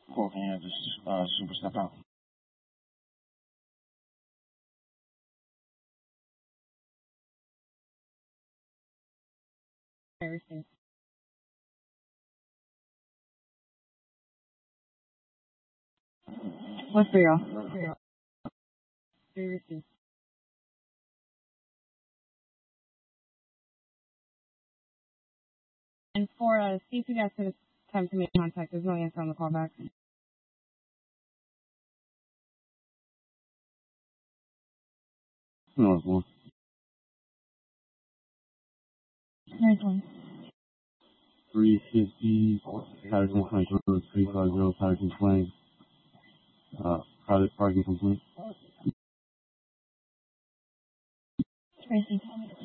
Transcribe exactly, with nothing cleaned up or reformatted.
Cool, can you have this uh, super step out? Everything. What's for y'all? For y'all. Everything. And for uh, see if you guys could have time to make contact. There's no answer on the callback. No, it's one. Nice one. three fifty, Patterson Flank Road, three five zero, Patterson Flank. Uh, private parking complaint. Tracy.